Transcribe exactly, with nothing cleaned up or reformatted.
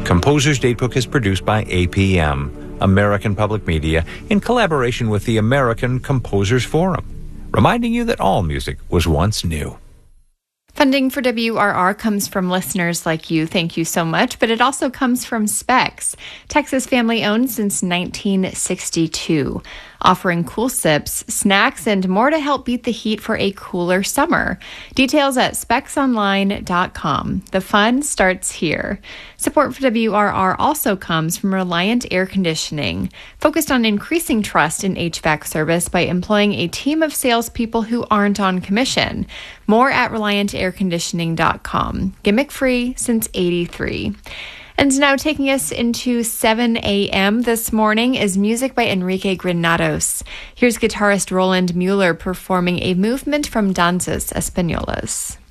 Composer's Datebook is produced by A P M, American Public Media, in collaboration with the American Composers Forum, reminding you that all music was once new. Funding for W R R comes from listeners like you. Thank you so much. But it also comes from Specs, Texas family-owned since nineteen sixty-two, offering cool sips, snacks, and more to help beat the heat for a cooler summer. Details at specs online dot com. The fun starts here. Support for W R R also comes from Reliant Air Conditioning, focused on increasing trust in H V A C service by employing a team of salespeople who aren't on commission. More at reliant air conditioning dot com. Gimmick free since eighty-three. And now taking us into seven a.m. this morning is music by Enrique Granados. Here's guitarist Roland Mueller performing a movement from Danzas Españolas.